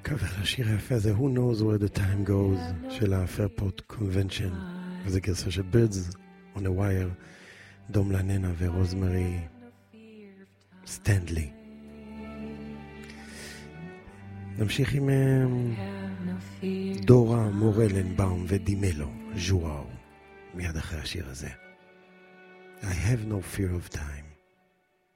קאבר לשיר היפה הזה, Who Knows Where the Time Goes, של ה-Fairport Convention, וזה גרסה של Birds on a Wire, דום לננה ורוזמרי סטנדלי. נמשיך עם דורה מורלנבאום ודימלו ז'ואאו, מיד אחרי השיר הזה. I have no fear of time.